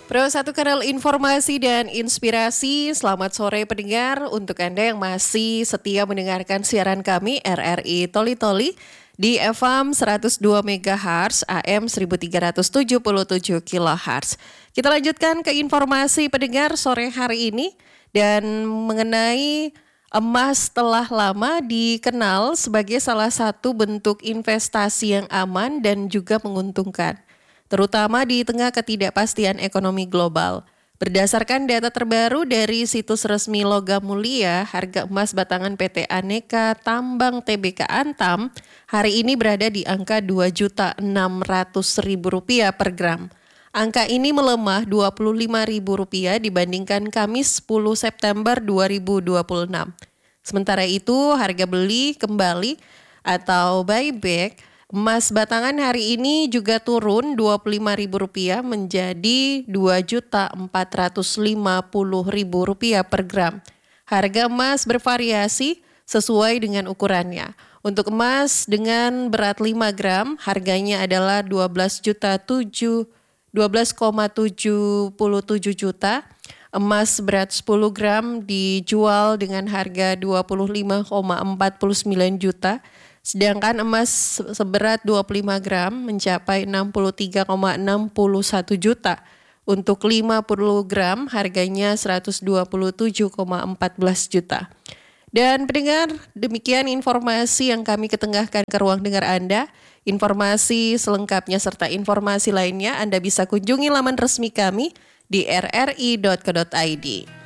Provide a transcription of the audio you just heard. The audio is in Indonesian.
Pro satu kanal informasi dan inspirasi. Selamat sore pendengar. Untuk Anda yang masih setia mendengarkan siaran kami RRI Toli Toli di FM 102 MHz AM 1377 kHz. Kita lanjutkan ke informasi pendengar sore hari ini dan mengenai emas telah lama dikenal sebagai salah satu bentuk investasi yang aman dan juga menguntungkan, terutama di tengah ketidakpastian ekonomi global. Berdasarkan data terbaru dari situs resmi Logam Mulia, harga emas batangan PT Aneka Tambang Tbk Antam hari ini berada di angka Rp2.600.000 per gram. Angka ini melemah Rp25.000 dibandingkan Kamis 10 September 2026. Sementara itu, harga beli kembali atau buyback emas batangan hari ini juga turun Rp25.000 menjadi Rp2.450.000 per gram. Harga emas bervariasi sesuai dengan ukurannya. Untuk emas dengan berat 5 gram, harganya adalah 12,77 juta. Emas berat 10 gram dijual dengan harga 25,49 juta. Sedangkan emas seberat 25 gram mencapai 63,61 juta. Untuk 50 gram harganya 127,14 juta. Dan pendengar, demikian informasi yang kami ketengahkan ke ruang dengar Anda. Informasi selengkapnya serta informasi lainnya Anda bisa kunjungi laman resmi kami di rri.co.id.